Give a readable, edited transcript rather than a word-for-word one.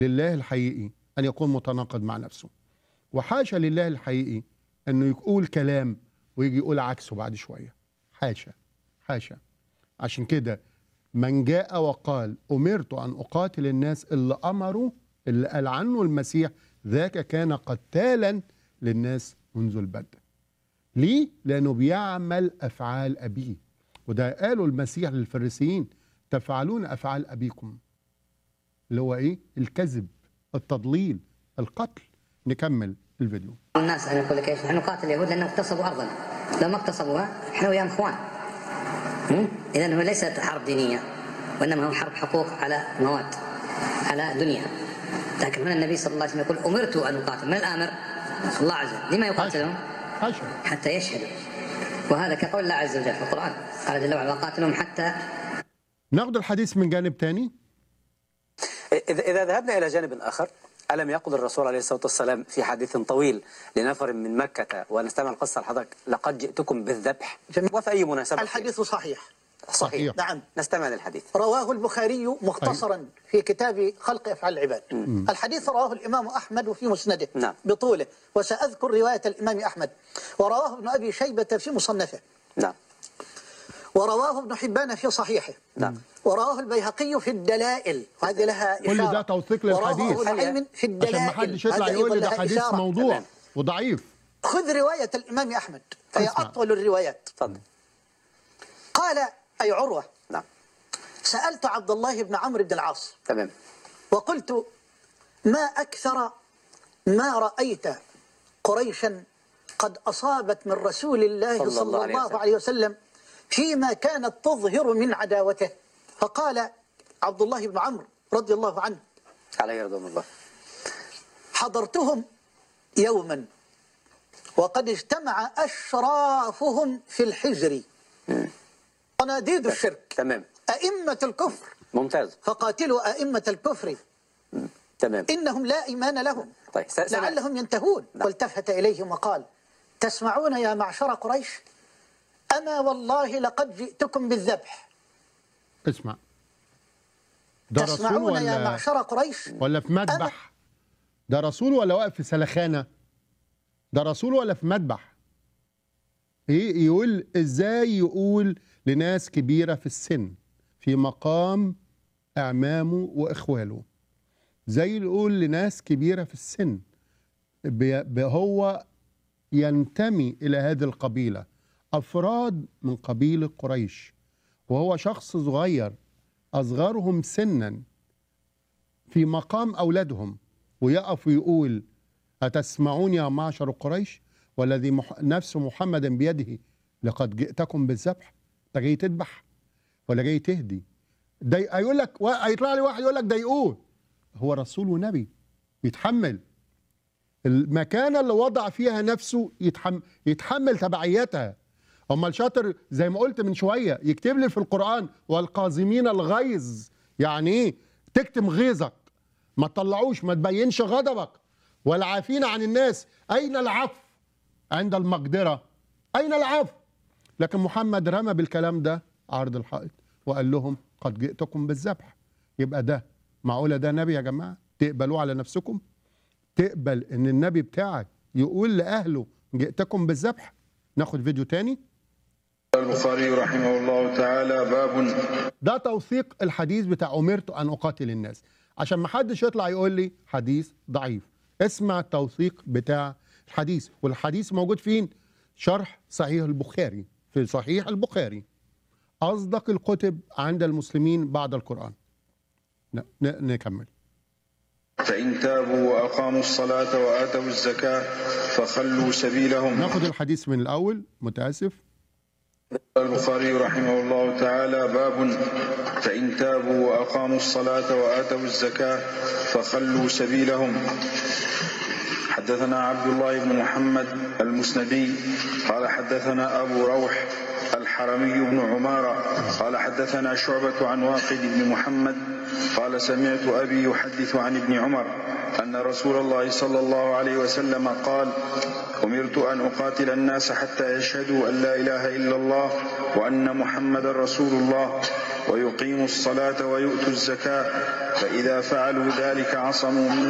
لله الحقيقي أن يكون متناقض مع نفسه، وحاشا لله الحقيقي أنه يقول كلام ويجي يقول عكسه بعد شوية. حاشا حاشا. عشان كده من جاء وقال أمرت أن أقاتل الناس، اللي أمره اللي قال عنه المسيح ذاك كان قتالا للناس منذ البدء. ليه؟ لأنه بيعمل أفعال أبيه، وده قاله المسيح للفريسيين: تفعلون أفعال أبيكم، اللي هو إيه؟ الكذب، التضليل، القتل. نكمل الفيديو. الناس أنا أقول لك إيش، نحن نقاتل اليهود لأنهم اغتصبوا أرضنا، لو ما اغتصبوها إحنا وياهم إخوان. إذن هو ليست حرب دينية، وإنما هو حرب حقوق على مواد، على دنيا. لكن هنا النبي صلى الله عليه وسلم يقول أمرت أن أقاتل، من الآمر؟ الله عز وجل. لما يقاتلهم؟ حتى يشهدوا، وهذا كقول الله عز وجل في القرآن، قال جل وعلا وقاتلهم حتى. ناخذ الحديث من جانب تاني. إذا ذهبنا إلى جانب آخر، ألم يقل الرسول عليه الصلاة والسلام في حديث طويل لنفر من مكة، ونستمع القصة لحضرتك: لقد جئتكم بالذبح، وفي أي مناسبة؟ الحديث صحيح. نعم، نستمع للحديث. رواه البخاري مختصرا في كتاب خلق أفعال العباد. الحديث رواه الإمام أحمد في مسنده بطوله، وسأذكر رواية الإمام أحمد. ورواه ابن أبي شيبة في مصنفه. نعم. ورواه ابن حبان في صحيحه. نعم. ورواه البيهقي في الدلائل، وهذه لها إشارة. كل ده توثيق للحديث في الدلائل، عشان ما حدش يطلع يقول لي ده حديث موضوع وضعيف. خذ رواية الإمام أحمد فهي أطول الروايات. تفضل. قال أي عروة: نعم. سألت عبد الله بن عمرو بن العاص، تمام، وقلت: ما أكثر ما رأيت قريشا قد أصابت من رسول الله صلى الله عليه وسلم فيما كانت تظهر من عداوته؟ فقال عبد الله بن عمرو رضي الله عنه عليه رضوان الله: حضرتهم يوما وقد اجتمع أشرافهم في الحجر، صناديد الشرك، تمام، أئمة الكفر، ممتاز، فقاتلوا أئمة الكفر، تمام، إنهم لا إيمان لهم، طيب لعلهم ينتهون. نعم. والتفت إليهم وقال: تسمعون يا معشر قريش، أما والله لقد جئتكم بالذبح. اسمع، ده رسول تسمعون ولا يا معشر قريش ولا في مذبح؟ ده رسول ولا واقف في سلخانة؟ ده رسول ولا في مذبح؟ ايه يقول؟ ازاي يقول لناس كبيرة في السن في مقام اعمامه واخواله؟ زي يقول لناس كبيرة في السن، هو ينتمي الى هذه القبيلة، افراد من قبيلة قريش، وهو شخص صغير اصغرهم سنا في مقام اولادهم، ويقف ويقول: أتسمعون يا معشر قريش والذي نفس محمد بيده لقد جئتكم بالذبح؟ أنت جاي تذبح ولا جاي تهدي؟ ده هيقول لك، هيطلع لي واحد يقول لك ده يقول هو رسول ونبي يتحمل المكانة اللي وضع فيها نفسه، يتحمل تبعيتها. أمال شاطر زي ما قلت من شوية يكتب لي في القرآن: والقاظمين الغيظ. يعني إيه؟ تكتم غيظك، ما تطلعوش، ما تبينش غضبك. والعافين عن الناس. أين العفو عند المقدرة؟ أين العفو؟ لكن محمد رمى بالكلام ده عرض الحائط وقال لهم: قد جئتكم بالذبح. يبقى ده معقولة ده نبي يا جماعة؟ تقبلوه على نفسكم؟ تقبل ان النبي بتاعك يقول لأهله جئتكم بالذبح؟ ناخد فيديو تاني. البخاري رحمه الله تعالى: باب. ده توثيق الحديث بتاع أمرت أن أقاتل الناس، عشان ما حدش يطلع يقول لي حديث ضعيف. اسمع التوثيق بتاع الحديث، والحديث موجود فين؟ شرح صحيح البخاري، في صحيح البخاري، أصدق الكتب عند المسلمين بعد القرآن. نكمل. فإن تابوا وأقاموا الصلاة وآتوا الزكاة فخلوا سبيلهم. ناخد الحديث من الأول، متأسف. البخاري رحمه الله تعالى: باب. فإن تابوا وأقاموا الصلاة وآتوا الزكاة فخلوا سبيلهم. حدثنا عبد الله بن محمد المسندي قال حدثنا أبو روح الحرمي بن عمارة قال حدثنا شعبة عن واقد بن محمد قال سمعت أبي يحدث عن ابن عمر أن رسول الله صلى الله عليه وسلم قال: أمرت أن أقاتل الناس حتى يشهدوا أن لا إله إلا الله وأن محمد رسول الله ويقيموا الصلاة ويؤتوا الزكاة، فإذا فعلوا ذلك عصموا منه